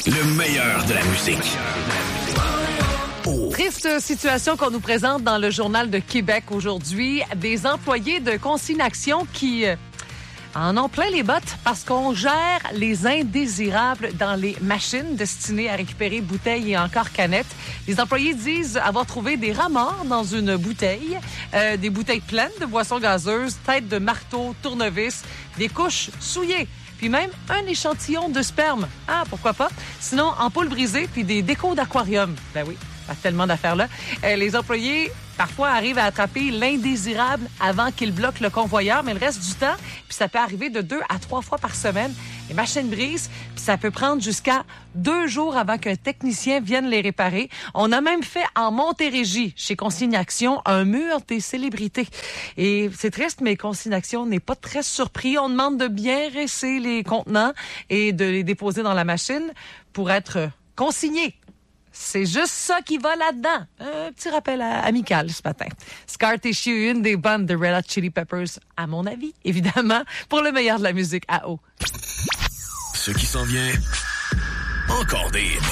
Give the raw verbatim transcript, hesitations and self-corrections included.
Le meilleur de la musique. Oh. Triste situation qu'on nous présente dans le Journal de Québec aujourd'hui. Des employés de Consignation qui euh, en ont plein les bottes parce qu'on gère les indésirables dans les machines destinées à récupérer bouteilles et encore canettes. Les employés disent avoir trouvé des rats morts dans une bouteille, euh, des bouteilles pleines de boissons gazeuses, têtes de marteau, tournevis, des couches souillées. Puis même un échantillon de sperme. Ah, pourquoi pas? Sinon, ampoules brisées puis des décos d'aquarium. Ben oui, pas tellement d'affaires là. Euh, les employés, parfois, arrivent à attraper l'indésirable avant qu'il bloque le convoyeur, mais le reste du temps, puis ça peut arriver de deux à trois fois par semaine. Les machines brisent, puis ça peut prendre jusqu'à deux jours avant qu'un technicien vienne les réparer. On a même fait en Montérégie, chez Consignation, un mur des célébrités. Et c'est triste, mais Consignation n'est pas très surpris. On demande de bien rincer les contenants et de les déposer dans la machine pour être consignés. C'est juste ça qui va là-dedans. Un petit rappel amical ce matin. Scar Tissue, une des bandes de Red Hot Chili Peppers, à mon avis, évidemment, pour le meilleur de la musique à eau. Ce qui s'en vient, encore des hits.